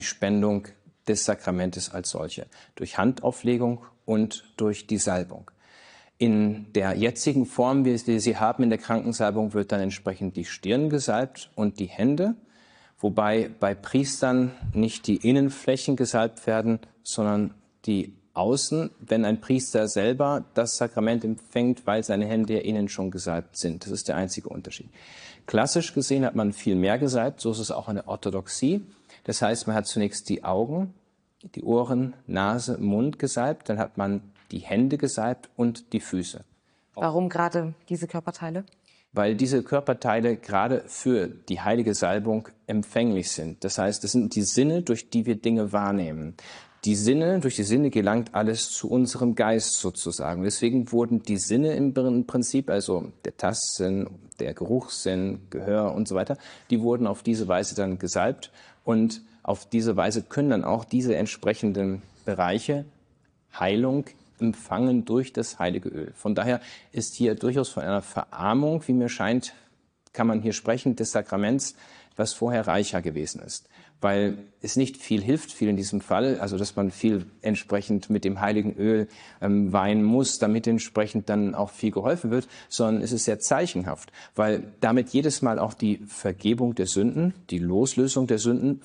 Spendung des Sakramentes als solche, durch Handauflegung und durch die Salbung. In der jetzigen Form, wie wir sie haben in der Krankensalbung, wird dann entsprechend die Stirn gesalbt und die Hände, wobei bei Priestern nicht die Innenflächen gesalbt werden, sondern die Außen, wenn ein Priester selber das Sakrament empfängt, weil seine Hände ja innen schon gesalbt sind. Das ist der einzige Unterschied. Klassisch gesehen hat man viel mehr gesalbt, so ist es auch in der Orthodoxie. Das heißt, man hat zunächst die Augen, die Ohren, Nase, Mund gesalbt, dann hat man die Hände gesalbt und die Füße. Warum gerade diese Körperteile? Weil diese Körperteile gerade für die heilige Salbung empfänglich sind. Das heißt, es sind die Sinne, durch die wir Dinge wahrnehmen. Durch die Sinne gelangt alles zu unserem Geist sozusagen. Deswegen wurden die Sinne im Prinzip, also der Tastsinn, der Geruchssinn, Gehör und so weiter, die wurden auf diese Weise dann gesalbt. Und auf diese Weise können dann auch diese entsprechenden Bereiche Heilung empfangen durch das heilige Öl. Von daher ist hier durchaus von einer Verarmung, wie mir scheint, kann man hier sprechen, des Sakraments, was vorher reicher gewesen ist. Weil es nicht viel hilft, viel in diesem Fall, also dass man viel entsprechend mit dem heiligen Öl weinen muss, damit entsprechend dann auch viel geholfen wird, sondern es ist sehr zeichenhaft, weil damit jedes Mal auch die Vergebung der Sünden, die Loslösung der Sünden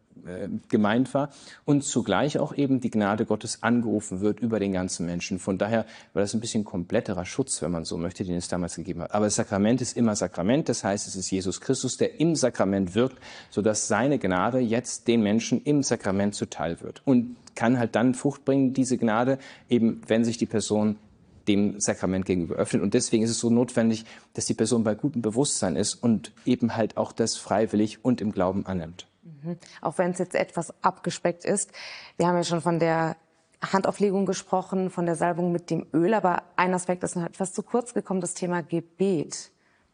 gemeint war und zugleich auch eben die Gnade Gottes angerufen wird über den ganzen Menschen. Von daher war das ein bisschen kompletterer Schutz, wenn man so möchte, den es damals gegeben hat. Aber das Sakrament ist immer Sakrament, das heißt, es ist Jesus Christus, der im Sakrament wirkt, sodass seine Gnade jetzt den Menschen im Sakrament zuteil wird und kann halt dann Frucht bringen, diese Gnade, eben wenn sich die Person dem Sakrament gegenüber öffnet. Und deswegen ist es so notwendig, dass die Person bei gutem Bewusstsein ist und eben halt auch das freiwillig und im Glauben annimmt. Auch wenn es jetzt etwas abgespeckt ist. Wir haben ja schon von der Handauflegung gesprochen, von der Salbung mit dem Öl. Aber ein Aspekt ist noch etwas zu kurz gekommen, das Thema Gebet.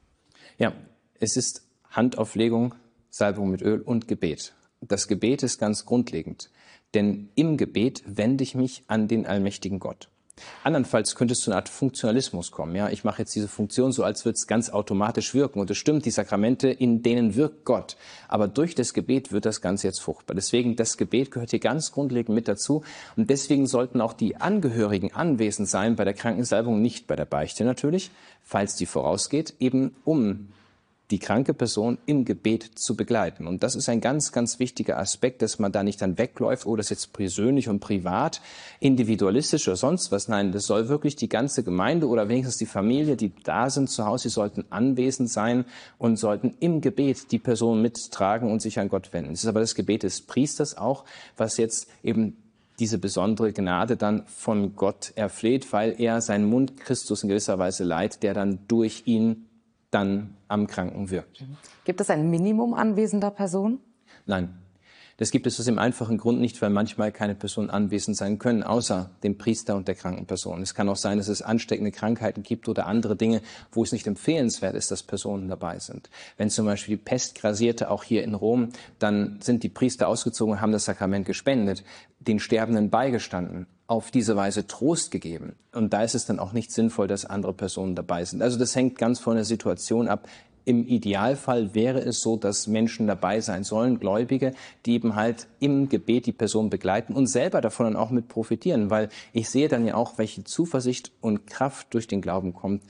Ja, es ist Handauflegung, Salbung mit Öl und Gebet. Das Gebet ist ganz grundlegend. Denn im Gebet wende ich mich an den allmächtigen Gott. Andernfalls könnte es zu einer Art Funktionalismus kommen. Ja, ich mache jetzt diese Funktion so, als würde es ganz automatisch wirken. Und es stimmt, die Sakramente, in denen wirkt Gott. Aber durch das Gebet wird das Ganze jetzt fruchtbar. Deswegen, das Gebet gehört hier ganz grundlegend mit dazu. Und deswegen sollten auch die Angehörigen anwesend sein bei der Krankensalbung, nicht bei der Beichte natürlich, falls die vorausgeht, eben um die kranke Person im Gebet zu begleiten. Und das ist ein ganz, ganz wichtiger Aspekt, dass man da nicht dann wegläuft, oh, das ist jetzt persönlich und privat, individualistisch oder sonst was. Nein, das soll wirklich die ganze Gemeinde oder wenigstens die Familie, die da sind zu Hause, die sollten anwesend sein und sollten im Gebet die Person mittragen und sich an Gott wenden. Es ist aber das Gebet des Priesters auch, was jetzt eben diese besondere Gnade dann von Gott erfleht, weil er seinen Mund Christus in gewisser Weise leiht, der dann durch ihn dann am Kranken wirkt. Gibt es ein Minimum anwesender Personen? Nein, das gibt es aus dem einfachen Grund nicht, weil manchmal keine Personen anwesend sein können, außer dem Priester und der kranken Person. Es kann auch sein, dass es ansteckende Krankheiten gibt oder andere Dinge, wo es nicht empfehlenswert ist, dass Personen dabei sind. Wenn zum Beispiel die Pest grassierte, auch hier in Rom, dann sind die Priester ausgezogen und haben das Sakrament gespendet, den Sterbenden beigestanden, auf diese Weise Trost gegeben. Und da ist es dann auch nicht sinnvoll, dass andere Personen dabei sind. Also das hängt ganz von der Situation ab. Im Idealfall wäre es so, dass Menschen dabei sein sollen, Gläubige, die eben halt im Gebet die Person begleiten und selber davon dann auch mit profitieren, weil ich sehe dann ja auch, welche Zuversicht und Kraft durch den Glauben kommt,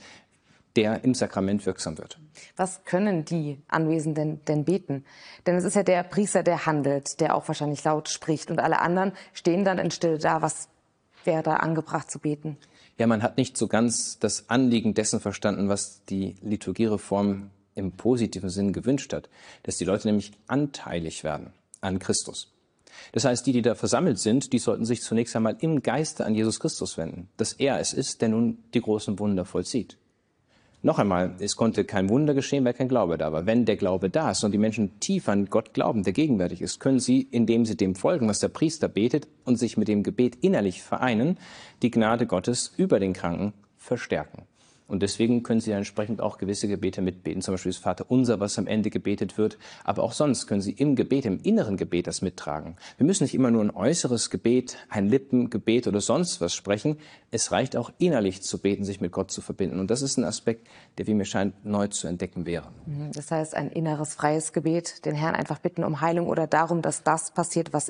der im Sakrament wirksam wird. Was können die Anwesenden denn beten? Denn es ist ja der Priester, der handelt, der auch wahrscheinlich laut spricht und alle anderen stehen dann in Stille da. Was wäre da angebracht zu beten? Ja, man hat nicht so ganz das Anliegen dessen verstanden, was die Liturgiereform im positiven Sinn gewünscht hat, dass die Leute nämlich anteilig werden an Christus. Das heißt, die da versammelt sind, die sollten sich zunächst einmal im Geiste an Jesus Christus wenden, dass er es ist, der nun die großen Wunder vollzieht. Noch einmal, es konnte kein Wunder geschehen, weil kein Glaube da war. Wenn der Glaube da ist und die Menschen tief an Gott glauben, der gegenwärtig ist, können sie, indem sie dem folgen, was der Priester betet und sich mit dem Gebet innerlich vereinen, die Gnade Gottes über den Kranken verstärken. Und deswegen können Sie entsprechend auch gewisse Gebete mitbeten, zum Beispiel das Vaterunser, was am Ende gebetet wird. Aber auch sonst können Sie im Gebet, im inneren Gebet das mittragen. Wir müssen nicht immer nur ein äußeres Gebet, ein Lippengebet oder sonst was sprechen. Es reicht auch innerlich zu beten, sich mit Gott zu verbinden. Und das ist ein Aspekt, der, wie mir scheint, neu zu entdecken wäre. Das heißt, ein inneres, freies Gebet, den Herrn einfach bitten um Heilung oder darum, dass das passiert, was